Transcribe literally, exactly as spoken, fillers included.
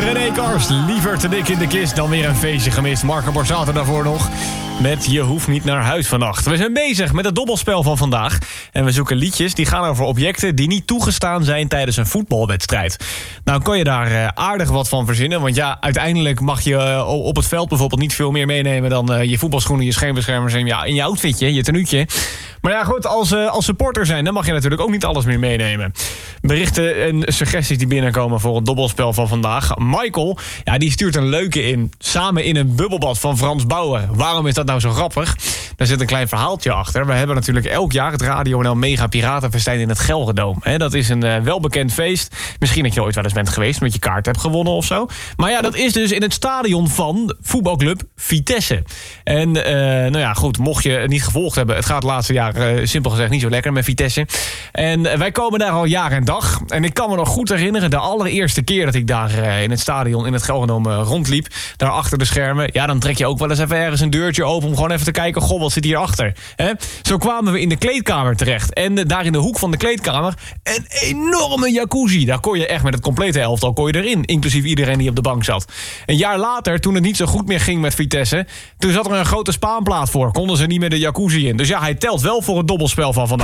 René Kars, liever te dik in de kist dan weer een feestje gemist. Marco Borsato daarvoor nog met Je hoeft niet naar huis vannacht. We zijn bezig met het dobbelspel van vandaag. En we zoeken liedjes die gaan over objecten die niet toegestaan zijn tijdens een voetbalwedstrijd. Nou kan je daar uh, aardig wat van verzinnen. Want ja, uiteindelijk mag je uh, op het veld bijvoorbeeld niet veel meer meenemen dan uh, je voetbalschoenen, je scheenbeschermers en ja, in je outfitje, je tenuutje. Maar ja goed, als, uh, als supporter zijn, dan mag je natuurlijk ook niet alles meer meenemen. Berichten en suggesties die binnenkomen voor het dobbelspel van vandaag. Michael, ja, die stuurt een leuke in. Samen in een bubbelbad van Frans Bauer. Waarom is dat nou zo grappig? Daar zit een klein verhaaltje achter. We hebben natuurlijk elk jaar het Radio N L Mega Piratenfestijn in het Gelredome. He, dat is een uh, welbekend feest. Misschien dat je ooit wel eens bent geweest, met je kaart hebt gewonnen of zo. Maar ja, dat is dus in het stadion van voetbalclub Vitesse. En uh, nou ja, goed, mocht je het niet gevolgd hebben, het gaat het laatste jaar uh, simpel gezegd niet zo lekker met Vitesse. En uh, wij komen daar al jaar en dag. En ik kan me nog goed herinneren, de allereerste keer dat ik daar uh, in het stadion in het Gelredome uh, rondliep, daar achter de schermen, ja, dan trek je ook wel eens even ergens een deurtje open om gewoon even te kijken, goh, wat zit hier achter? He? Zo kwamen we in de kleedkamer terecht. En uh, daar in de hoek van de kleedkamer een enorme jacuzzi. Daar kon je echt met het complete elftal kon je erin, inclusief iedereen die op de bank zat. Een jaar later, toen het niet zo goed meer ging met Vitesse, toen zat er een grote spaanplaat voor. Konden ze niet meer de jacuzzi in. Dus ja, hij telt wel voor het dobbelspel van vandaag.